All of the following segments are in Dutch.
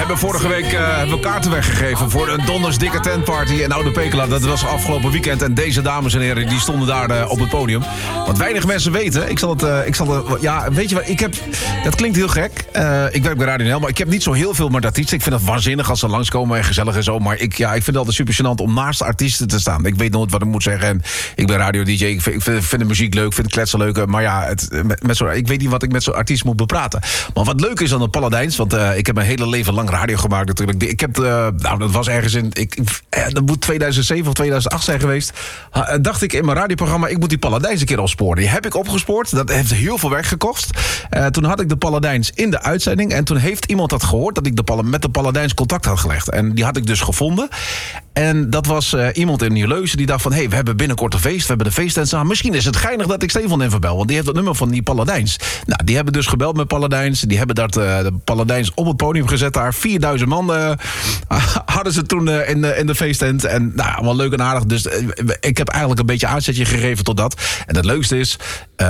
hebben vorige week hebben we kaarten weggegeven voor een Donders Dikke Tentparty in Oude Pekela. Dat was afgelopen weekend. En deze dames en heren, die stonden daar op het podium. Wat weinig mensen weten, weet je wat, dat klinkt heel gek. Ik werk bij Radio NL, maar ik heb niet zo heel veel met artiesten. Ik vind het waanzinnig als ze langskomen en gezellig en zo. Maar ik vind het altijd super gênant om naast de artiesten te staan. Ik weet nooit wat ik moet zeggen. En ik ben radio-dj, ik vind de muziek leuk, vind het kletsen leuk. Maar ja, ik weet niet wat ik met zo'n artiest moet bepraten. Maar wat leuk is aan de Paladijns, want ik heb mijn hele leven lang radio gemaakt natuurlijk. Ik heb, dat was ergens in, dat moet 2007 of 2008 zijn geweest. Dacht ik in mijn radioprogramma, ik moet die Paladijns een keer opsporen. Die heb ik opgespoord, dat heeft heel veel werk gekost. Toen had ik de Paladijns in de uitzending. En toen heeft iemand dat gehoord, dat ik met de Paladijns contact had gelegd. En die had ik dus gevonden. En dat was iemand in Nieuw-Leuzen die dacht van, we hebben binnenkort een feest, we hebben de feesttent samen. Misschien is het geinig dat ik Stefan even bel, want die heeft het nummer van die Paladijns. Nou, die hebben dus gebeld met Paladijns. Die hebben de Paladijns op het podium gezet daar. 4000 man hadden ze toen in de feesttent. En nou, allemaal leuk en aardig. Dus ik heb eigenlijk een beetje aanzetje gegeven tot dat. En het leukste is,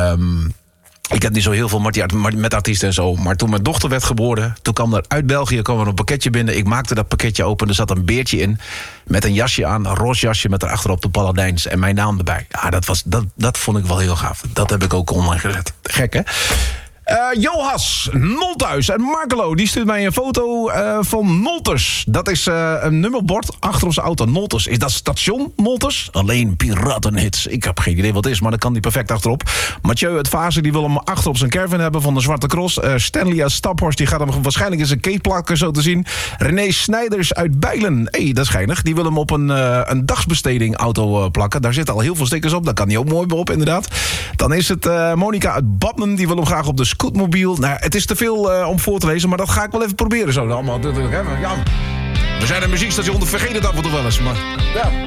ik heb niet zo heel veel met artiesten en zo. Maar toen mijn dochter werd geboren, toen kwam er uit België een pakketje binnen. Ik maakte dat pakketje open. Er zat een beertje in met een jasje aan. Een roze jasje met erachterop de Paladijns. En mijn naam erbij. Ja, dat vond ik wel heel gaaf. Dat heb ik ook online gezet. Gek, hè? Johas, Nolthuis en Markelo, die stuurt mij een foto van Nolters. Dat is een nummerbord achter op zijn auto. Nolters, is dat station Nolters? Alleen piratenhits. Ik heb geen idee wat het is, maar dan kan die perfect achterop. Mathieu uit Vazen, die wil hem achter op zijn caravan hebben van de Zwarte Cross. Stanley uit Staphorst, die gaat hem waarschijnlijk in zijn cake plakken, zo te zien. René Snijders uit Bijlen, dat is geinig. Die wil hem op een dagsbesteding auto plakken. Daar zitten al heel veel stickers op, daar kan hij ook mooi op, inderdaad. Dan is het Monica uit Badmen, die wil hem graag op de scootmobiel. Nou, het is te veel om voor te lezen, maar dat ga ik wel even proberen zo. Allemaal, ja. We zijn een muziekstation, vergeet het af en toe wel eens. Maar ja.